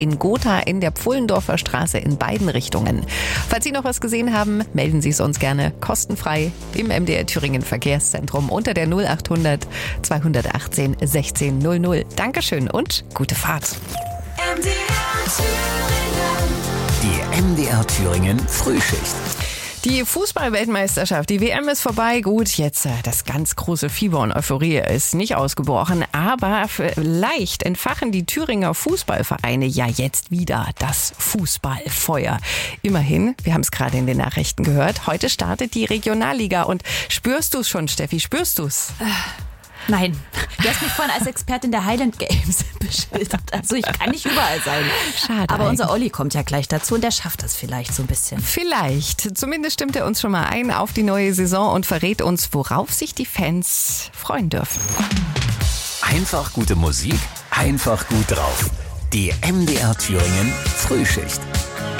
in Gotha in der Pfullendorfer Straße in beiden Richtungen. Falls Sie noch was gesehen haben, melden Sie es uns gerne kostenfrei im MDR Thüringen Verkehrszentrum unter der 0800 218 1600. Dankeschön und gute Fahrt. Die MDR Thüringen Frühschicht. Die Fußball-Weltmeisterschaft, die WM ist vorbei. Gut, jetzt das ganz große Fieber und Euphorie ist nicht ausgebrochen. Aber vielleicht entfachen die Thüringer Fußballvereine ja jetzt wieder das Fußballfeuer. Immerhin, wir haben es gerade in den Nachrichten gehört, heute startet die Regionalliga. Und spürst du es schon, Steffi, spürst du es? Nein, du hast mich vorhin als Expertin der Highland Games beschildert. Also ich kann nicht überall sein. Schade. Aber unser Olli kommt ja gleich dazu und der schafft das vielleicht so ein bisschen. Vielleicht. Zumindest stimmt er uns schon mal ein auf die neue Saison und verrät uns, worauf sich die Fans freuen dürfen. Einfach gute Musik, einfach gut drauf. Die MDR Thüringen Frühschicht.